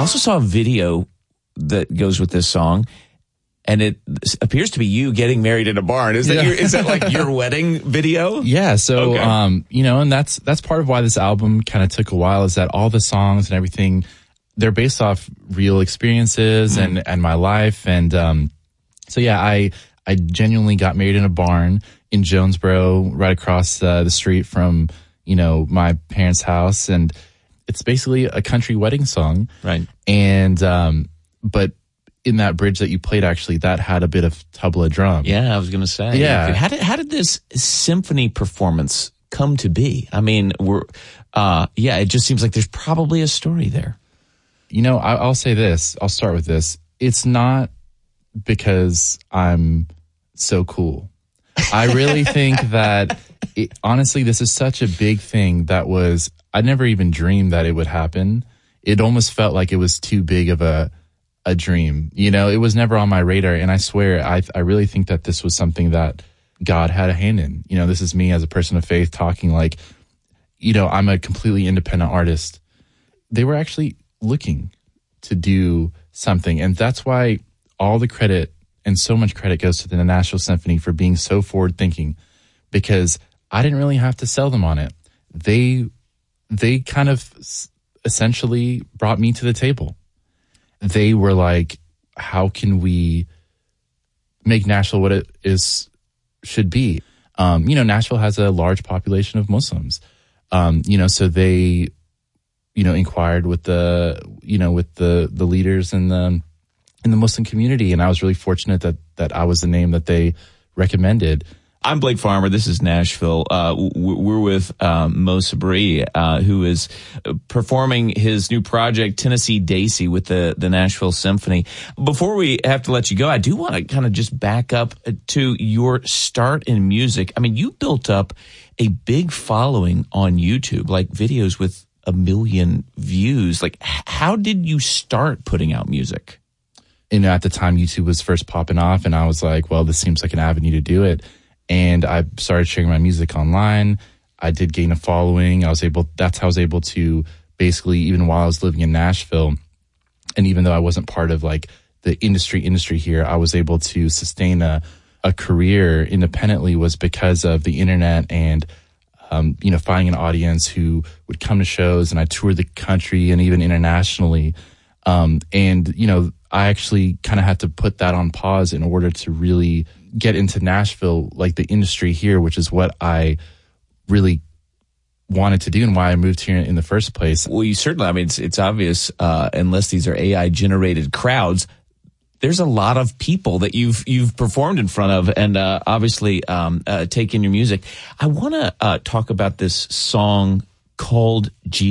also saw a video that goes with this song, and it appears to be you getting married in a barn. Is that like your wedding video? Yeah. So, okay. And that's part of why this album kind of took a while, is that all the songs and everything, they're based off real experiences and my life. And, so yeah, I genuinely got married in a barn in Jonesboro, right across the street from, my parents' house. And it's basically a country wedding song. Right. And, but in that bridge that you played, actually, that had a bit of tabla drum. Yeah, I was going to say. Yeah. How did this symphony performance come to be? I mean, it just seems like there's probably a story there. I'll say this. I'll start with this. It's not because I'm so cool. I really think that, honestly, this is such a big thing I never even dreamed that it would happen. It almost felt like it was too big of a dream. It was never on my radar. And I swear, I really think that this was something that God had a hand in. This is me as a person of faith talking like, I'm a completely independent artist. They were actually looking to do something. And that's why all the credit and so much credit goes to the Nashville Symphony for being so forward thinking, because I didn't really have to sell them on it. They kind of essentially brought me to the table. They were like, how can we make Nashville what it should be? Nashville has a large population of Muslims. So they, inquired with the leaders in the Muslim community. And I was really fortunate that I was the name that they recommended. I'm Blake Farmer. This is Nashville. We're with Mo Sabri, who is performing his new project, Tennessee Daisy, with the Nashville Symphony. Before we have to let you go, I do want to kind of just back up to your start in music. I mean, you built up a big following on YouTube, like videos with 1 million views. Like, how did you start putting out music? At the time, YouTube was first popping off, and I was like, well, this seems like an avenue to do it. And I started sharing my music online. I did gain a following. That's how I was able to basically, even while I was living in Nashville, and even though I wasn't part of like the industry here, I was able to sustain a career independently, was because of the internet and, finding an audience who would come to shows, and I toured the country and even internationally. I actually kind of had to put that on pause in order to really get into Nashville, like the industry here, which is what I really wanted to do and why I moved here in the first place. Well, you certainly, I mean, it's obvious, unless these are AI generated crowds, there's a lot of people that you've performed in front of, and obviously take in your music. I want to talk about this song called